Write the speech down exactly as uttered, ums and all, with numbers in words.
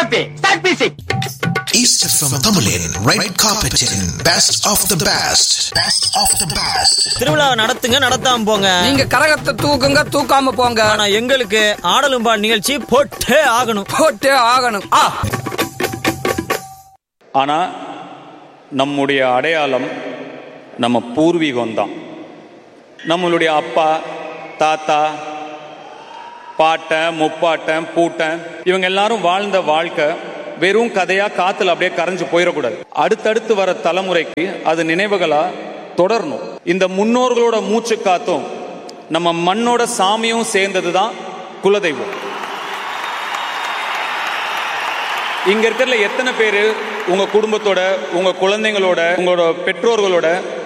happy. Start music. East F M Tamilin, red carpeting, best of the best. Best of the best. திருவிழா நடத்துங்க, நடத்தாம போங்க. நீங்க கரகத்தை தூக்குங்க, தூக்காம போங்க. ஆனா எங்களுக்கு ஆடலும் பாடல் நிகழ்ச்சி போட்டே ஆகணும், போட்டே ஆகணும். ஆ ஆனா நம்முடைய அடையாளம் நம்ம பூர்வீகம் தான். நம்மளுடைய அப்பா, தாத்தா, பாட்டன், முப்பாட்டன், பூட்டன் இவங்க எல்லாரும் வாழ்ந்த வாழ்க்கை வெறும் கதையா காத்துல அப்படியே கரைஞ்சு போயிடக்கூடாது. அடுத்தடுத்து வர தலைமுறைக்கு அது நினைவுகளா தொடரணும். இந்த முன்னோர்களோட மூச்சு காத்தும் நம்ம மண்ணோட சாமியும் சேர்ந்ததுதான் குலதெய்வம். இங்க இருக்கிற எத்தனை பேரு உங்க குடும்பத்தோட, உங்க குழந்தைங்களோட, உங்களோட பெற்றோர்களோட